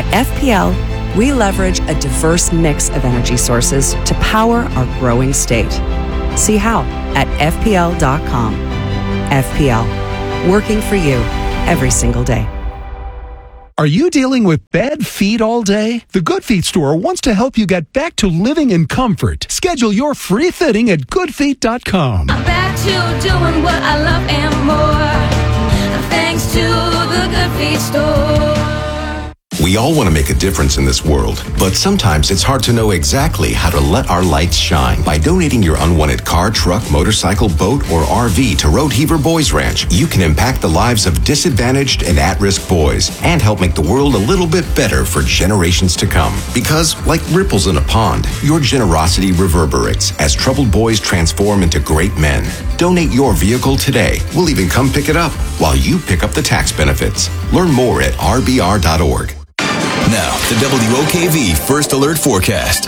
FPL, we leverage a diverse mix of energy sources to power our growing state. See how at FPL.com. FPL, working for you every single day. Are you dealing with bad feet all day? The Good Feet store wants to help you get back to living in comfort. Schedule your free fitting at goodfeet.com. I'm back to doing what I love and more, thanks to the Good Feet store. We all want to make a difference in this world, but sometimes it's hard to know exactly how to let our lights shine. By donating your unwanted car, truck, motorcycle, boat, or RV to Road Heaver Boys Ranch, you can impact the lives of disadvantaged and at-risk boys and help make the world a little bit better for generations to come. Because, like ripples in a pond, your generosity reverberates as troubled boys transform into great men. Donate your vehicle today. We'll even come pick it up while you pick up the tax benefits. Learn more at rbr.org. Now, the WOKV First Alert Forecast.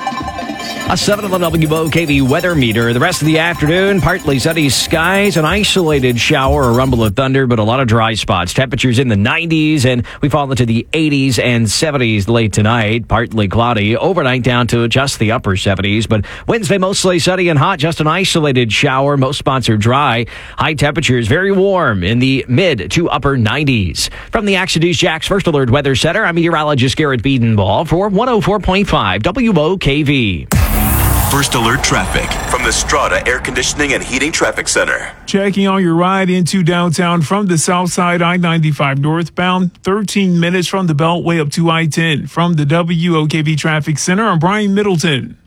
A 7 on the WOKV weather meter. The rest of the afternoon, partly sunny skies, an isolated shower, a rumble of thunder, but a lot of dry spots. Temperatures in the 90s, and we fall into the 80s and 70s late tonight. Partly cloudy. Overnight down to just the upper 70s, but Wednesday mostly sunny and hot. Just an isolated shower. Most spots are dry. High temperatures very warm in the mid to upper 90s. From the Action News Jax First Alert Weather Center, I'm meteorologist Garrett Biedenball for 104.5 WOKV. First Alert Traffic from the Strata Air Conditioning and Heating Traffic Center. Checking on your ride into downtown from the south side I-95 northbound, 13 minutes from the Beltway up to I-10. From the WOKV Traffic Center, I'm Brian Middleton.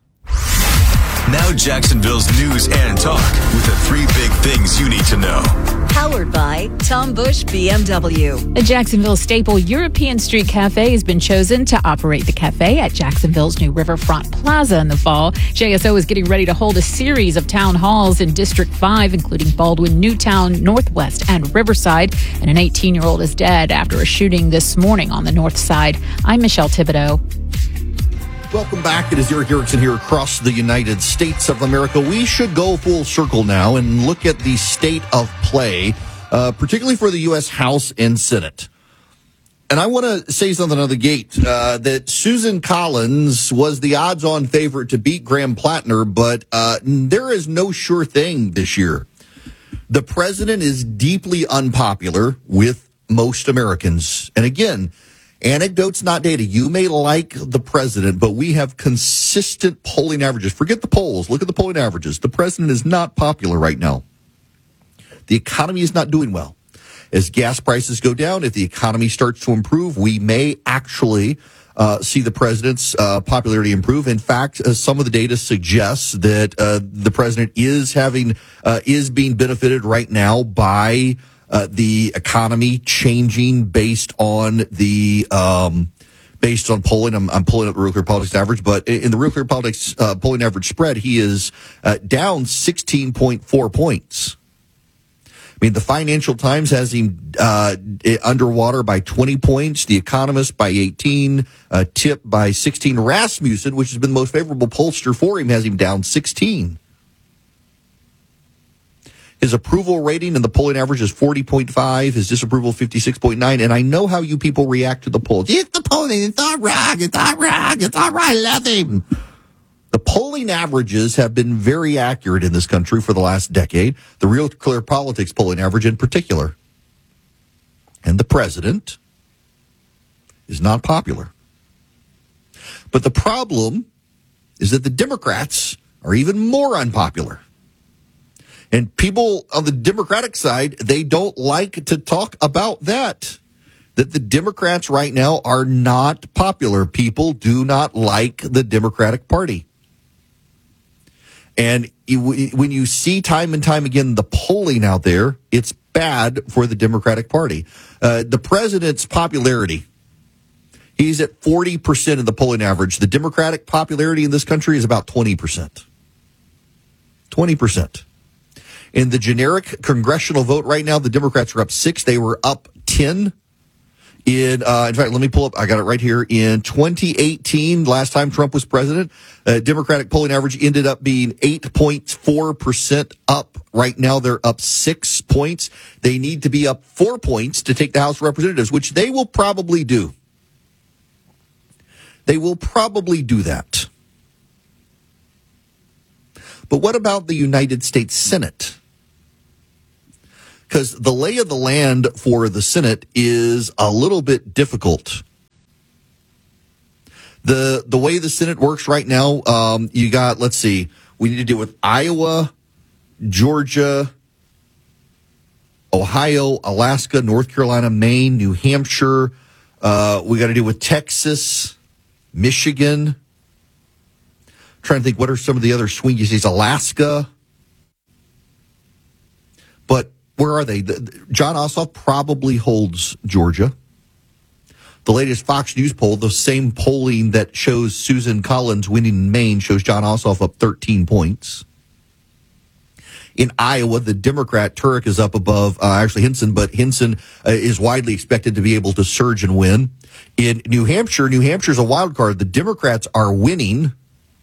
Now Jacksonville's news and talk with the three big things you need to know. Powered by Tom Bush BMW. A Jacksonville staple, European Street Cafe has been chosen to operate the cafe at Jacksonville's new Riverfront Plaza in the fall. JSO is getting ready to hold a series of town halls in District 5, including Baldwin, Newtown, Northwest, and Riverside. And an 18-year-old is dead after a shooting this morning on the north side. I'm Michelle Thibodeau. Welcome back. It is Eric Erickson here across the United States of America. We should go full circle now and look at the state of play, particularly for the U.S. House and Senate. And I want to say something on the gate, that Susan Collins was the odds-on favorite to beat Graham Plattner, but there is no sure thing this year. The president is deeply unpopular with most Americans. And again, anecdotes, not data. You may like the president, but we have consistent polling averages. Forget the polls. Look at the polling averages. The president is not popular right now. The economy is not doing well. As gas prices go down, if the economy starts to improve, we may actually see the president's popularity improve. In fact, some of the data suggests that the president is being benefited right now by the economy changing based on polling. I'm pulling up the Real Clear Politics average, but in the Real Clear Politics polling average spread, he is down 16.4 points. I mean, the Financial Times has him underwater by 20 points. The Economist by 18. Tip by 16. Rasmussen, which has been the most favorable pollster for him, has him down 16. His approval rating in the polling average is 40.5. His disapproval 56.9. And I know how you people react to the polls. It's the polling. It's all wrong. It's all wrong. It's all right. Love him. The polling averages have been very accurate in this country for the last decade. The Real Clear Politics polling average in particular. And the president is not popular. But the problem is that the Democrats are even more unpopular. And people on the Democratic side, they don't like to talk about that. That the Democrats right now are not popular. People do not like the Democratic Party. And when you see time and time again the polling out there, it's bad for the Democratic Party. The president's popularity, he's at 40% in the polling average. The Democratic popularity in this country is about 20%. 20%. In the generic congressional vote right now, the Democrats are up 6. They were up 10. In fact, let me pull up. I got it right here. In 2018, last time Trump was president, Democratic polling average ended up being 8.4% up. Right now, they're up 6 points. They need to be up 4 points to take the House of Representatives, which they will probably do. They will probably do that. But what about the United States Senate? Because the lay of the land for the Senate is a little bit difficult. The way the Senate works right now, you got, let's see, we need to deal with Iowa, Georgia, Ohio, Alaska, North Carolina, Maine, New Hampshire. We got to deal with Texas, Michigan. Trying to think, what are some of the other swing states? Alaska. But where are they? John Ossoff probably holds Georgia. The latest Fox News poll, the same polling that shows Susan Collins winning in Maine, shows John Ossoff up 13 points. In Iowa, the Democrat Turek is up above Hinson, but Hinson is widely expected to be able to surge and win. In New Hampshire's a wild card. The Democrats are winning,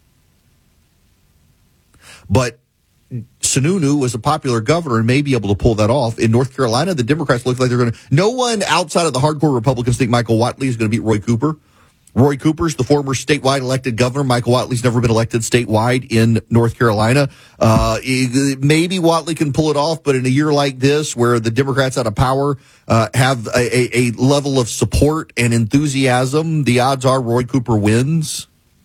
but Sununu was a popular governor and may be able to pull that off. In North Carolina, the Democrats look like they're going to. No one outside of the hardcore Republicans think Michael Whatley is going to beat Roy Cooper. Roy Cooper's the former statewide elected governor. Michael Whatley's never been elected statewide in North Carolina. Maybe Whatley can pull it off, but in a year like this, where the Democrats out of power have a level of support and enthusiasm, the odds are Roy Cooper wins.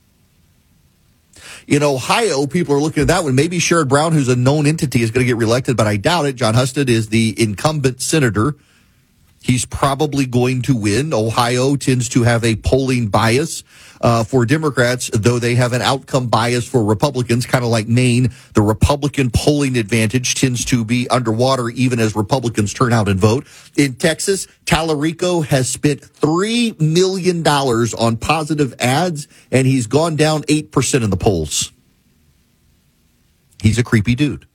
In Ohio, people are looking at that one. Maybe Sherrod Brown, who's a known entity, is going to get reelected, but I doubt it. John Husted is the incumbent senator. He's probably going to win. Ohio tends to have a polling bias for Democrats, though they have an outcome bias for Republicans, kind of like Maine. The Republican polling advantage tends to be underwater even as Republicans turn out and vote. In Texas, Tallarico has spent $3 million on positive ads, and he's gone down 8% in the polls. He's a creepy dude.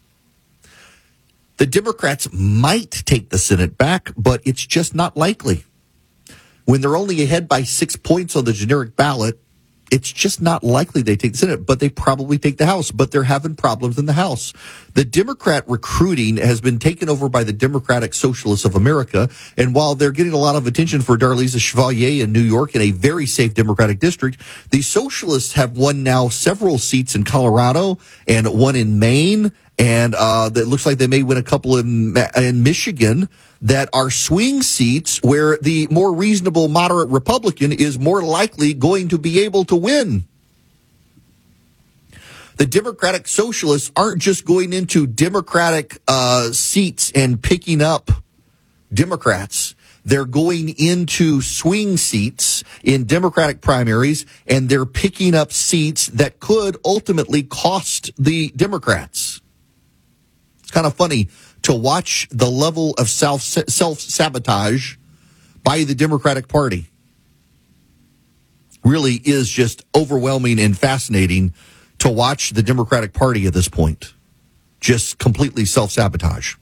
The Democrats might take the Senate back, but it's just not likely. When they're only ahead by 6 points on the generic ballot, it's just not likely they take the Senate, but they probably take the House. But they're having problems in the House. The Democrat recruiting has been taken over by the Democratic Socialists of America. And while they're getting a lot of attention for Darlisa Chevalier in New York in a very safe Democratic district, the Socialists have won now several seats in Colorado and one in Maine. And it looks like they may win a couple in Michigan that are swing seats where the more reasonable, moderate Republican is more likely going to be able to win. The Democratic Socialists aren't just going into Democratic seats and picking up Democrats. They're going into swing seats in Democratic primaries, and they're picking up seats that could ultimately cost the Democrats. It's kind of funny to watch the level of self-sabotage by the Democratic Party. Really is just overwhelming and fascinating to watch the Democratic Party at this point. Just completely self-sabotage.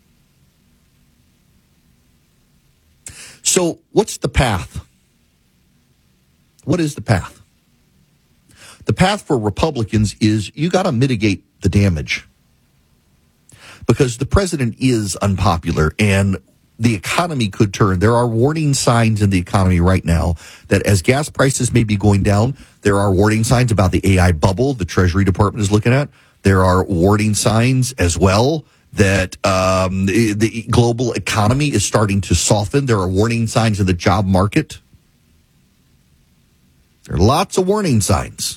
So what's the path? What is the path? The path for Republicans is you got to mitigate the damage. Because the president is unpopular and the economy could turn. There are warning signs in the economy right now that as gas prices may be going down, there are warning signs about the AI bubble the Treasury Department is looking at. There are warning signs as well that the global economy is starting to soften. There are warning signs in the job market. There are lots of warning signs.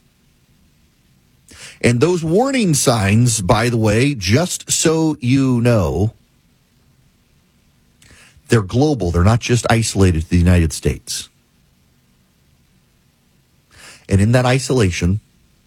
And those warning signs, by the way, just so you know, they're global. They're not just isolated to the United States. And in that isolation,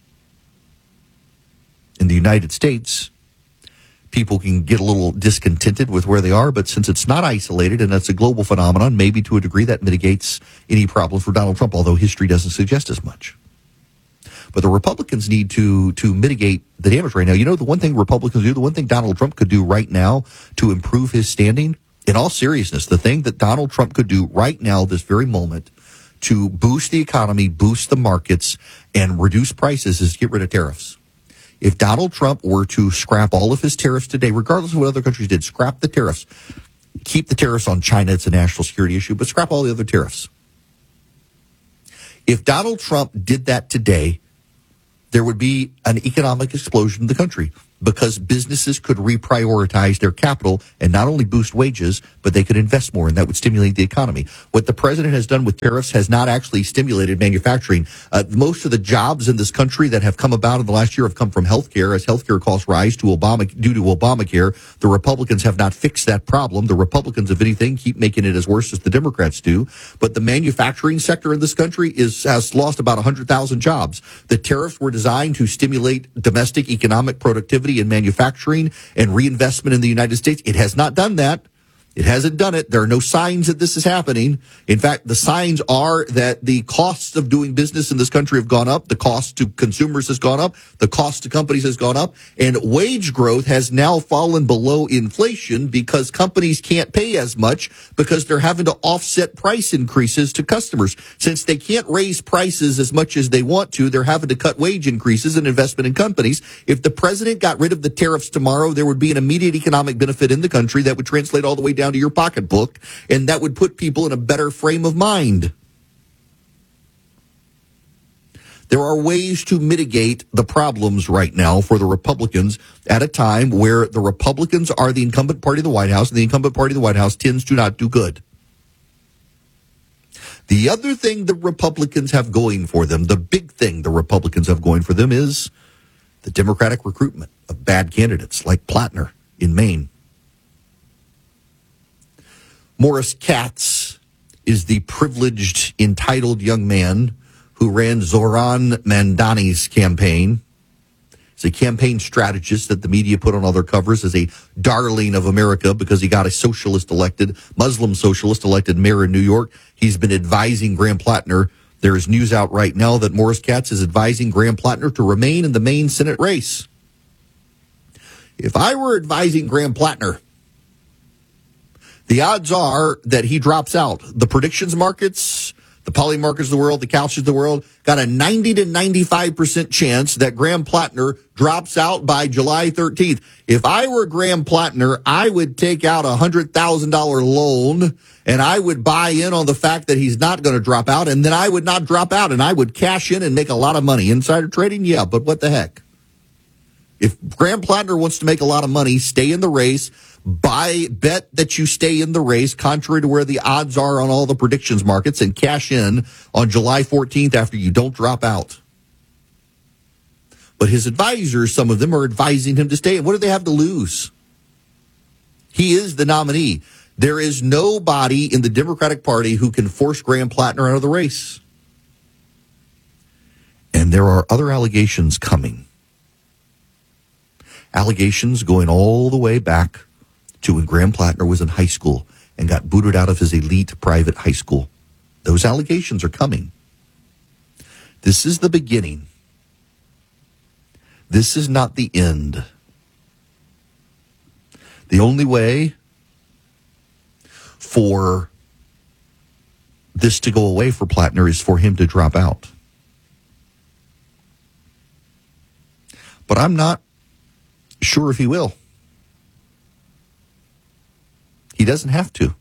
in the United States, people can get a little discontented with where they are, but since it's not isolated and it's a global phenomenon, maybe to a degree that mitigates any problem for Donald Trump, although history doesn't suggest as much. But the Republicans need to mitigate the damage right now. You know, the one thing Republicans do, the one thing Donald Trump could do right now to improve his standing, in all seriousness, the thing that Donald Trump could do right now, this very moment, to boost the economy, boost the markets, and reduce prices is get rid of tariffs. If Donald Trump were to scrap all of his tariffs today, regardless of what other countries did, scrap the tariffs, keep the tariffs on China, it's a national security issue, but scrap all the other tariffs. If Donald Trump did that today, there would be an economic explosion in the country because businesses could reprioritize their capital and not only boost wages, but they could invest more, and that would stimulate the economy. What the president has done with tariffs has not actually stimulated manufacturing. Most of the jobs in this country that have come about in the last year have come from healthcare. As healthcare costs rise due to Obamacare, the Republicans have not fixed that problem. The Republicans, if anything, keep making it as worse as the Democrats do. But the manufacturing sector in this country has lost about 100,000 jobs. The tariffs were designed to stimulate domestic economic productivity in manufacturing and reinvestment in the United States. It has not done that. It hasn't done it. There are no signs that this is happening. In fact, the signs are that the costs of doing business in this country have gone up. The cost to consumers has gone up. The cost to companies has gone up. And wage growth has now fallen below inflation because companies can't pay as much because they're having to offset price increases to customers. Since they can't raise prices as much as they want to, they're having to cut wage increases and investment in companies. If the president got rid of the tariffs tomorrow, there would be an immediate economic benefit in the country that would translate all the way down to your pocketbook, and that would put people in a better frame of mind. There are ways to mitigate the problems right now for the Republicans at a time where the Republicans are the incumbent party of the White House, and the incumbent party of the White House tends to not do good. The other thing the Republicans have going for them, the big thing the Republicans have going for them, is the Democratic recruitment of bad candidates like Plattner in Maine. Morris Katz is the privileged, entitled young man who ran Zohran Mamdani's campaign. He's a campaign strategist that the media put on all their covers as a darling of America because he got a socialist elected, Muslim socialist elected mayor in New York. He's been advising Graham Plattner. There is news out right now that Morris Katz is advising Graham Plattner to remain in the Maine Senate race. If I were advising Graham Plattner, the odds are that he drops out. The predictions markets, the poly markets of the world, the Kalshs of the world, got a 90 to 95% chance that Graham Plattner drops out by July 13th. If I were Graham Plattner, I would take out a $100,000 loan and I would buy in on the fact that he's not going to drop out, and then I would not drop out and I would cash in and make a lot of money. Insider trading? Yeah, but what the heck? If Graham Plattner wants to make a lot of money, stay in the race, bet that you stay in the race, contrary to where the odds are on all the predictions markets, and cash in on July 14th after you don't drop out. But his advisors, some of them, are advising him to stay. And what do they have to lose? He is the nominee. There is nobody in the Democratic Party who can force Graham Plattner out of the race. And there are other allegations coming. Allegations going all the way back to when Graham Plattner was in high school and got booted out of his elite private high school. Those allegations are coming. This is the beginning. This is not the end. The only way for this to go away for Plattner is for him to drop out. But I'm not sure if he will. He doesn't have to.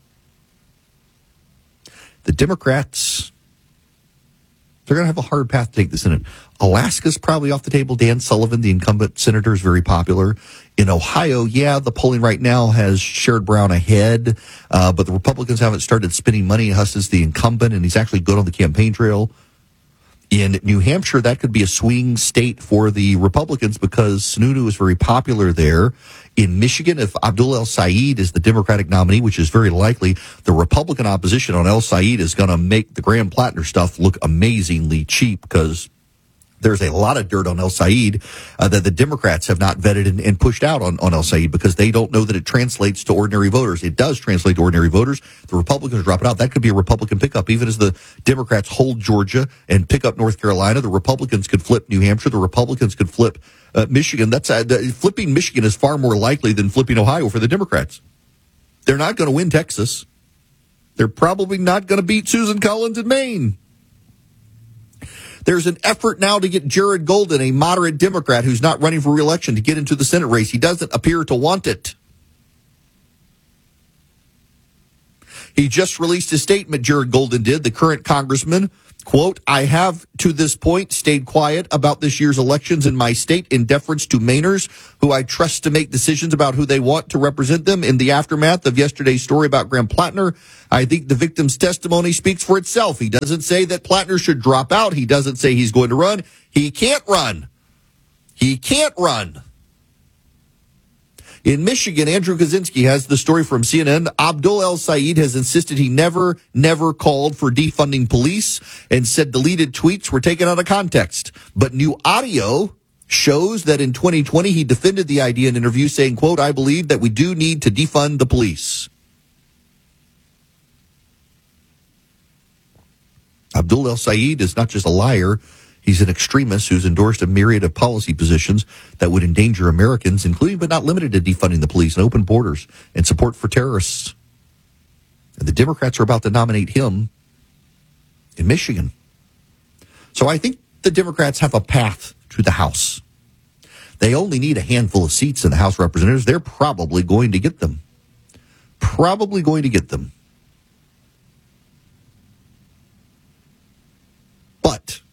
The Democrats, they're going to have a hard path to take the Senate. Alaska's probably off the table. Dan Sullivan, the incumbent senator, is very popular. In Ohio, yeah, the polling right now has Sherrod Brown ahead, but the Republicans haven't started spending money. Huss is the incumbent, and he's actually good on the campaign trail. In New Hampshire, that could be a swing state for the Republicans because Sununu is very popular there. In Michigan, if Abdul El-Sayed is the Democratic nominee, which is very likely, the Republican opposition on El-Sayed is going to make the Graham Plattner stuff look amazingly cheap because there's a lot of dirt on El-Sayed that the Democrats have not vetted and pushed out on El-Sayed because they don't know that it translates to ordinary voters. It does translate to ordinary voters. The Republicans drop it out. That could be a Republican pickup. Even as the Democrats hold Georgia and pick up North Carolina, the Republicans could flip New Hampshire. The Republicans could flip Michigan. Flipping Michigan is far more likely than flipping Ohio for the Democrats. They're not going to win Texas. They're probably not going to beat Susan Collins in Maine. There's an effort now to get Jared Golden, a moderate Democrat who's not running for re-election, to get into the Senate race. He doesn't appear to want it. He just released a statement, Jared Golden did, the current congressman. Quote, I have to this point stayed quiet about this year's elections in my state in deference to Mainers, who I trust to make decisions about who they want to represent them. In the aftermath of yesterday's story about Graham Plattner, I think the victim's testimony speaks for itself. He doesn't say that Plattner should drop out. He doesn't say he's going to run. He can't run. He can't run. In Michigan, Andrew Kaczynski has the story from CNN. Abdul El Sayed has insisted he never called for defunding police and said deleted tweets were taken out of context. But new audio shows that in 2020, he defended the idea in an interview saying, quote, I believe that we do need to defund the police. Abdul El Sayed is not just a liar. He's an extremist who's endorsed a myriad of policy positions that would endanger Americans, including but not limited to defunding the police and open borders and support for terrorists. And the Democrats are about to nominate him in Michigan. So I think the Democrats have a path to the House. They only need a handful of seats in the House of Representatives. They're probably going to get them. Probably going to get them. But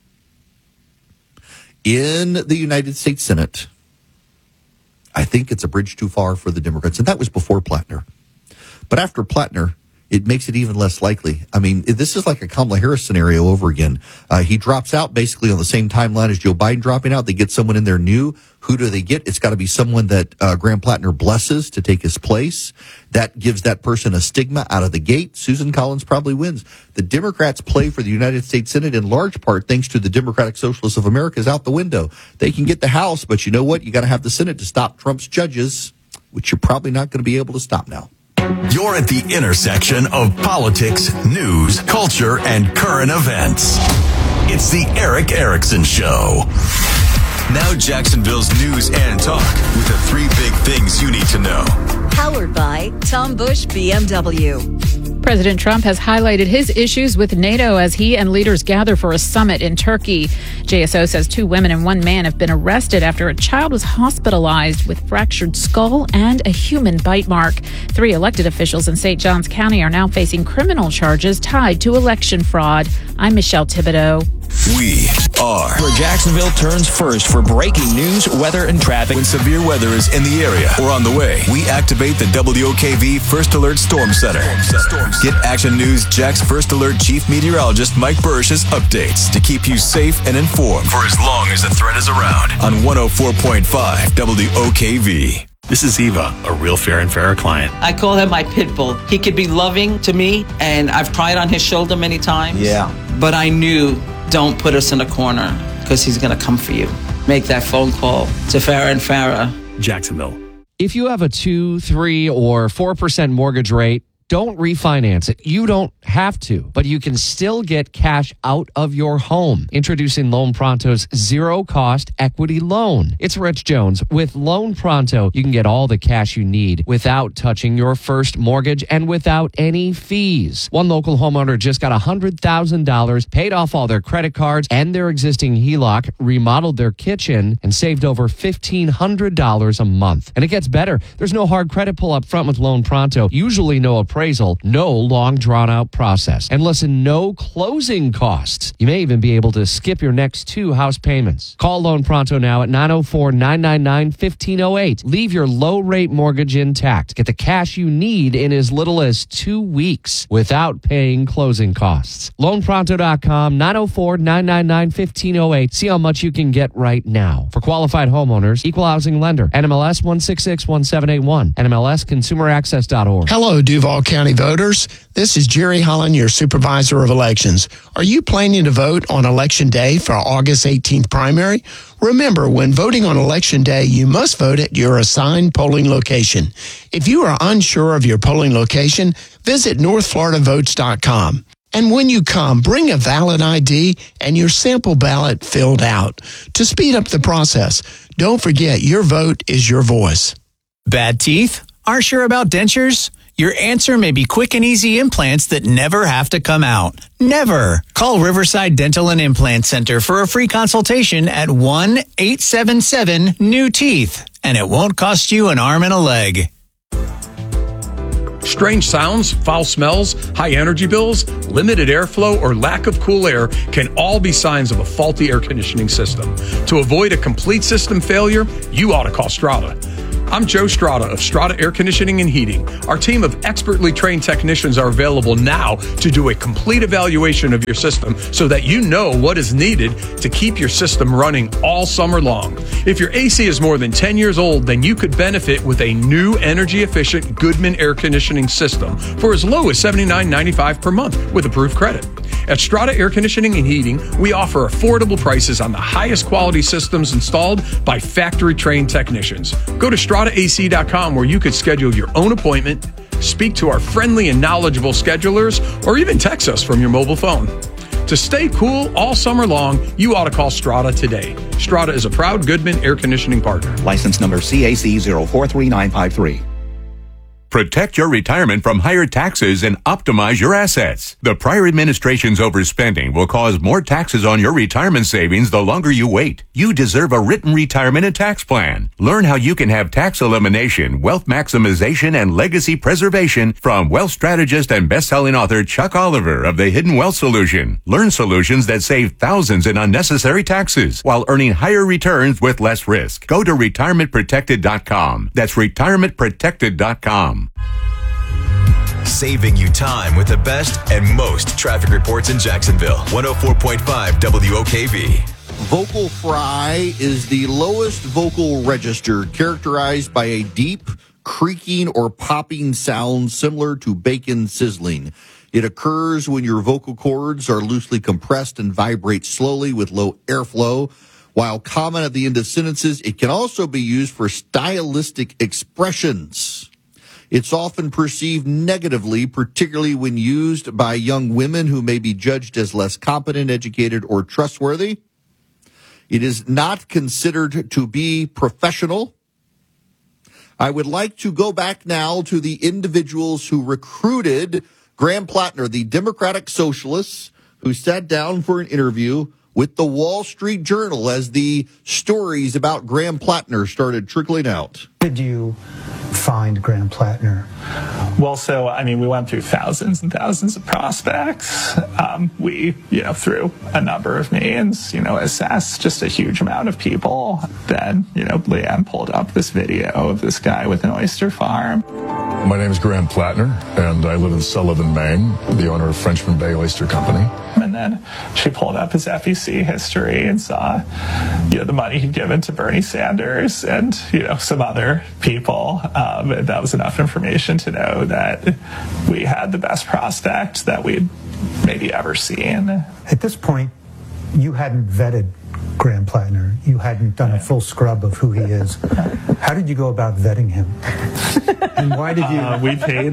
in the United States Senate, I think it's a bridge too far for the Democrats. And that was before Plattner. But after Plattner, it makes it even less likely. I mean, this is like a Kamala Harris scenario over again. He drops out basically on the same timeline as Joe Biden dropping out. They get someone in there new. Who do they get? It's got to be someone that Graham Plattner blesses to take his place. That gives that person a stigma out of the gate. Susan Collins probably wins. The Democrats' play for the United States Senate, in large part, thanks to the Democratic Socialists of America, is out the window. They can get the House, but you know what? You got to have the Senate to stop Trump's judges, which you're probably not going to be able to stop now. You're at the intersection of politics, news, culture, and current events. It's the Eric Erickson Show. Now Jacksonville's news and talk with the three big things you need to know. Powered by Tom Busch BMW. President Trump has highlighted his issues with NATO as he and leaders gather for a summit in Turkey. JSO says 2 women and 1 man have been arrested after a child was hospitalized with fractured skull and a human bite mark. 3 elected officials in St. Johns County are now facing criminal charges tied to election fraud. I'm Michelle Thibodeau. We are where Jacksonville turns first for breaking news, weather, and traffic. When severe weather is in the area or on the way, we activate the WOKV First Alert Storm Center. Get Action News Jack's First Alert Chief Meteorologist Mike Burrish's updates to keep you safe and informed for as long as the threat is around on 104.5 WOKV. This is Eva, a real Fair and Fairer client. I call him my pit bull. He could be loving to me, and I've cried on his shoulder many times. Yeah. But I knew, don't put us in a corner, because he's going to come for you. Make that phone call to Fair and Fairer. Jacksonville. If you have a 2, 3, or 4% mortgage rate, don't refinance it. You don't have to, but you can still get cash out of your home. Introducing Loan Pronto's zero-cost equity loan. It's Rich Jones. With Loan Pronto, you can get all the cash you need without touching your first mortgage and without any fees. One local homeowner just got $100,000, paid off all their credit cards and their existing HELOC, remodeled their kitchen, and saved over $1,500 a month. And it gets better. There's no hard credit pull up front with Loan Pronto. Usually no appraisal, no long drawn-out process, and listen, no closing costs. You may even be able to skip your next 2 house payments. Call Loan Pronto now at 904-999-1508. Leave your low-rate mortgage intact. Get the cash you need in as little as 2 weeks without paying closing costs. LoanPronto.com, 904-999-1508. See how much you can get right now. For qualified homeowners, Equal Housing Lender, NMLS 1661781, NMLSConsumerAccess.org. Hello, Duval County voters. This is Jerry Holland, your supervisor of elections. Are you planning to vote on Election Day for August 18th primary? Remember, when voting on Election Day, you must vote at your assigned polling location. If you are unsure of your polling location, visit NorthFloridaVotes.com. And when you come, bring a valid ID and your sample ballot filled out. To speed up the process, don't forget your vote is your voice. Bad teeth? Aren't sure about dentures? Your answer may be quick and easy implants that never have to come out. Never. Call Riverside Dental and Implant Center for a free consultation at 1-877-NEW-TEETH. And it won't cost you an arm and a leg. Strange sounds, foul smells, high energy bills, limited airflow, or lack of cool air can all be signs of a faulty air conditioning system. To avoid a complete system failure, you ought to call Strata. I'm Joe Strata of Strata Air Conditioning and Heating. Our team of expertly trained technicians are available now to do a complete evaluation of your system so that you know what is needed to keep your system running all summer long. If your AC is more than 10 years old, then you could benefit with a new energy-efficient Goodman air conditioning system for as low as $79.95 per month with approved credit. At Strata Air Conditioning and Heating, we offer affordable prices on the highest quality systems installed by factory-trained technicians. Go to StrataAC.com where you could schedule your own appointment, speak to our friendly and knowledgeable schedulers, or even text us from your mobile phone. To stay cool all summer long, you ought to call Strata today. Strata is a proud Goodman air conditioning partner. License number CAC 043953. Protect your retirement from higher taxes and optimize your assets. The prior administration's overspending will cause more taxes on your retirement savings the longer you wait. You deserve a written retirement and tax plan. Learn how you can have tax elimination, wealth maximization, and legacy preservation from wealth strategist and best-selling author Chuck Oliver of The Hidden Wealth Solution. Learn solutions that save thousands in unnecessary taxes while earning higher returns with less risk. Go to retirementprotected.com. That's retirementprotected.com. Saving you time with the best and most traffic reports in Jacksonville. 104.5 WOKV. Vocal fry is the lowest vocal register, characterized by a deep, creaking or popping sound similar to bacon sizzling. It occurs when your vocal cords are loosely compressed and vibrate slowly with low airflow. While common at the end of sentences, it can also be used for stylistic expressions. It's often perceived negatively, particularly when used by young women who may be judged as less competent, educated, or trustworthy. It is not considered to be professional. I would like to go back now to the individuals who recruited Graham Plattner, the Democratic Socialist, who sat down for an interview with the Wall Street Journal as the stories about Graham Plattner started trickling out. Did you find Graham Plattner? Well, we went through thousands and thousands of prospects. We, through a number of means, assessed just a huge amount of people. Then, Leanne pulled up this video of this guy with an oyster farm. My name is Graham Plattner, and I live in Sullivan, Maine, the owner of Frenchman Bay Oyster Company. And then she pulled up his FEC history and saw, the money he'd given to Bernie Sanders and, some other people. And that was enough information to know that we had the best prospect that we'd maybe ever seen. At this point, you hadn't vetted Graham Plattner. You hadn't done a full scrub of who he is. How did you go about vetting him? And why did you? We paid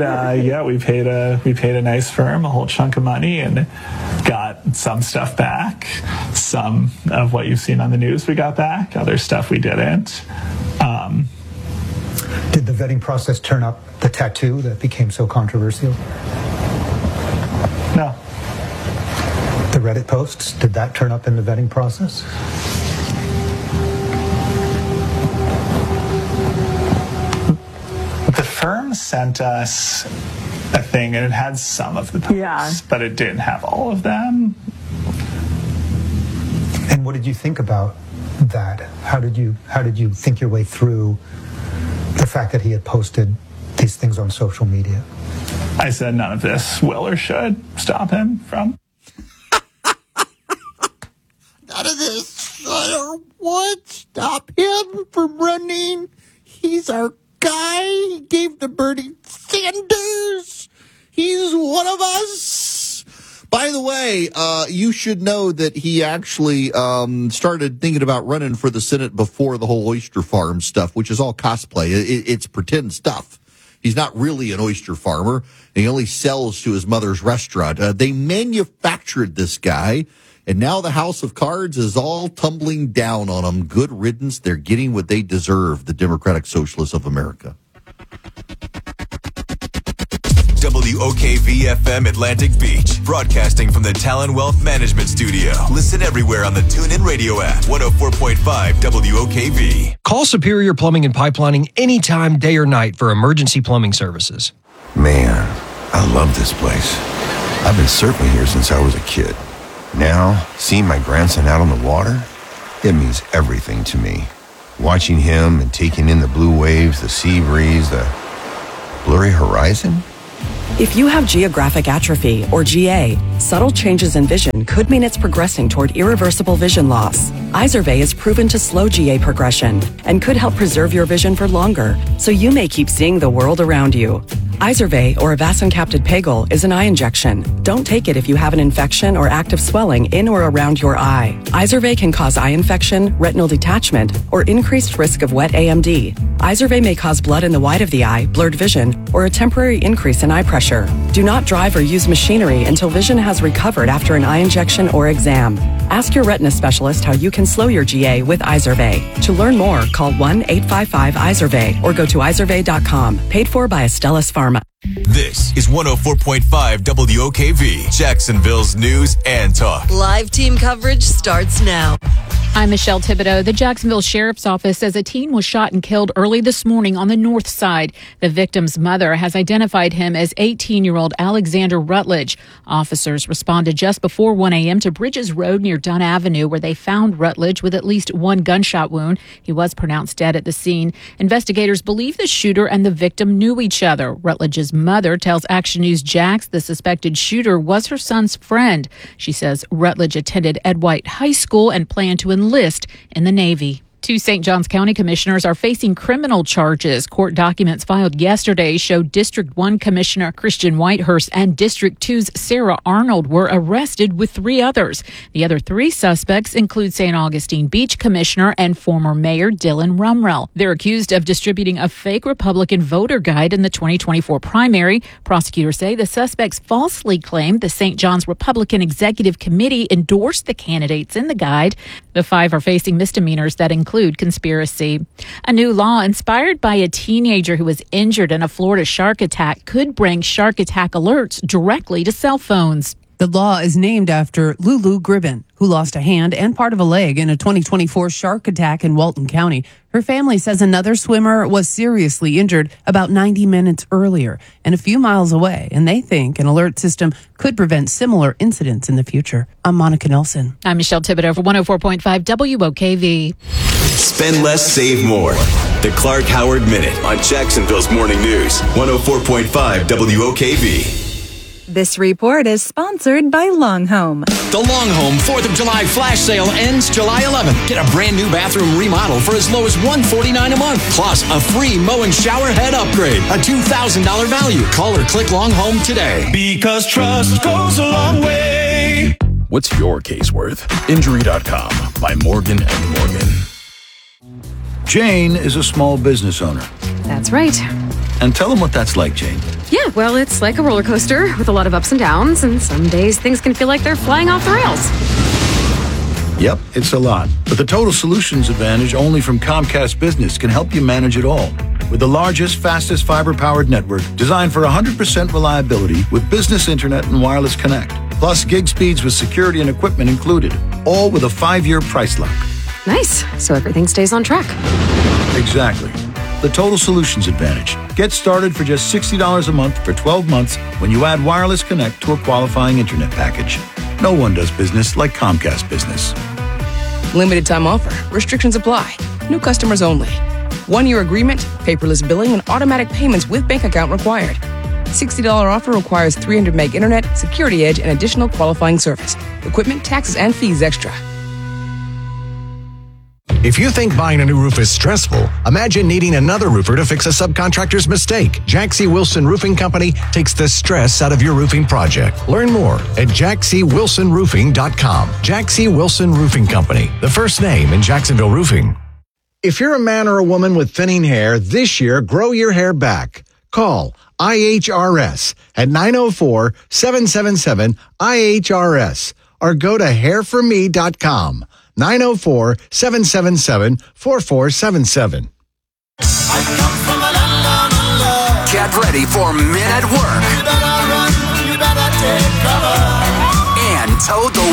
a nice firm a whole chunk of money and got some stuff back. Some of what you've seen on the news we got back. Other stuff we didn't. Did the vetting process turn up the tattoo that became so controversial? No. The Reddit posts, did that turn up in the vetting process? The firm sent us a thing, and it had some of the posts, but it didn't have all of them. And what did you think about that? How did you think your way through the fact that he had posted these things on social media? I said none of this will or should stop him from. None of this should or would stop him from running. He's our guy. He gave to Bernie Sanders. He's one of us. By the way, you should know that he actually started thinking about running for the Senate before the whole oyster farm stuff, which is all cosplay. It's pretend stuff. He's not really an oyster farmer. He only sells to his mother's restaurant. They manufactured this guy, and now the House of Cards is all tumbling down on him. Good riddance. They're getting what they deserve, the Democratic Socialists of America. WOKV-FM Atlantic Beach, broadcasting from the Talon Wealth Management Studio. Listen everywhere on the TuneIn Radio app. 104.5 WOKV. Call Superior Plumbing and Pipelining anytime, day or night, for emergency plumbing services. Man, I love this place. I've been surfing here since I was a kid. Now, seeing my grandson out on the water, it means everything to me. Watching him and taking in the blue waves, the sea breeze, the blurry horizon. If you have geographic atrophy, or GA, subtle changes in vision could mean it's progressing toward irreversible vision loss. Izervay is proven to slow GA progression and could help preserve your vision for longer, so you may keep seeing the world around you. Izervay, or avacincaptad pegol, is an eye injection. Don't take it if you have an infection or active swelling in or around your eye. Izervay can cause eye infection, retinal detachment, or increased risk of wet AMD. Izervay may cause blood in the white of the eye, blurred vision, or a temporary increase in eye pressure. Do not drive or use machinery until vision has recovered after an eye injection or exam. Ask your retina specialist how you can slow your GA with Izervay. To learn more, call 1-855-IZERVAY or go to izervay.com. Paid for by Astellas Pharma. This is 104.5 WOKV, Jacksonville's news and talk. Live team coverage starts now. I'm Michelle Thibodeau. The Jacksonville Sheriff's Office says a teen was shot and killed early this morning on the north side. The victim's mother has identified him as 18-year-old Alexander Rutledge. Officers responded just before 1 a.m. to Bridges Road near Dunn Avenue, where they found Rutledge with at least one gunshot wound. He was pronounced dead at the scene. Investigators believe the shooter and the victim knew each other. Rutledge's mother tells Action News Jax the suspected shooter was her son's friend. She says Rutledge attended Ed White High School and planned to enlist in the Navy. Two St. Johns County commissioners are facing criminal charges. Court documents filed yesterday show District 1 Commissioner Christian Whitehurst and District 2's Sarah Arnold were arrested with three others. The other three suspects include St. Augustine Beach Commissioner and former Mayor Dylan Rumrell. They're accused of distributing a fake Republican voter guide in the 2024 primary. Prosecutors say the suspects falsely claimed the St. John's Republican Executive Committee endorsed the candidates in the guide. The five are facing misdemeanors that include conspiracy. A new law inspired by a teenager who was injured in a Florida shark attack could bring shark attack alerts directly to cell phones. The law is named after Lulu Gribben, who lost a hand and part of a leg in a 2024 shark attack in Walton County. Her family says another swimmer was seriously injured about 90 minutes earlier and a few miles away, and they think an alert system could prevent similar incidents in the future. I'm Monica Nelson. I'm Michelle Thibodeau for 104.5 WOKV. Spend less, save more. The Clark Howard Minute on Jacksonville's Morning News, 104.5 WOKV. This report is sponsored by Long Home. The Long Home 4th of July flash sale ends July 11th. Get a brand new bathroom remodel for as low as $149 a month. Plus a free mow and shower head upgrade. A $2,000 value. Call or click Long Home today. Because trust goes a long way. What's your case worth? Injury.com by Morgan & Morgan. Jane is a small business owner. That's right. And tell them what that's like, Jane. Yeah, well, it's like a roller coaster with a lot of ups and downs, and some days things can feel like they're flying off the rails. Yep, it's a lot. But the Total Solutions Advantage only from Comcast Business can help you manage it all. With the largest, fastest fiber-powered network designed for 100% reliability with business internet and wireless connect. Plus gig speeds with security and equipment included. All with a 5-year price lock. Nice. So everything stays on track. Exactly. The Total Solutions Advantage. Get started for just $60 a month for 12 months when you add Wireless Connect to a qualifying internet package. No one does business like Comcast Business. Limited time offer. Restrictions apply. New customers only. 1-year agreement, paperless billing, and automatic payments with bank account required. $60 offer requires 300 meg internet, security edge, and additional qualifying service. Equipment, taxes, and fees extra. If you think buying a new roof is stressful, imagine needing another roofer to fix a subcontractor's mistake. Jack C. Wilson Roofing Company takes the stress out of your roofing project. Learn more at jackcwilsonroofing.com. Jack C. Wilson Roofing Company, the first name in Jacksonville roofing. If you're a man or a woman with thinning hair, this year, grow your hair back. Call IHRS at 904-777-IHRS or go to hairforme.com. 904-777-4477. Get ready for Men at Work. And toe the